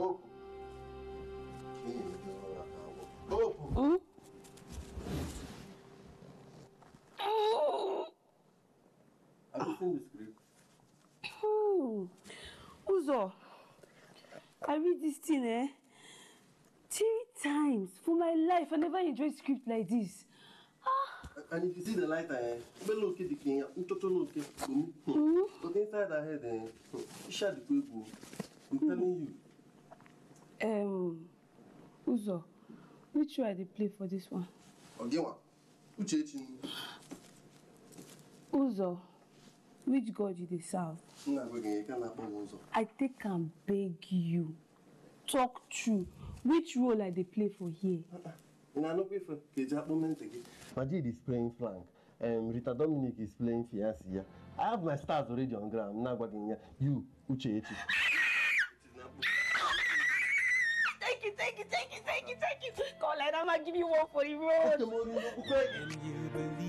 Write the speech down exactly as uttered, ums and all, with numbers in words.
Hope. Hope. Hmm? Have you seen the script? Hmm. Uzo, I read this thing, eh? Three times for my life. I never enjoyed script like this. Ah. And if you see the lighter, eh? Look at the king. Look But inside her head, eh? She shot the people. I'm telling you. Um, Uzo, which way I dey play for this one? Ogewa. Uchechi. Uzo, which God you dey serve? I take and beg you. Talk true. Which role I dey play for here? Majid is playing flank. Um, Rita Dominic is playing fiancé. I have my stars already on ground. I'm not working You, Uchechi. Thank you, thank you, thank you, thank you, thank you. Call like I'm gonna give you one for the road.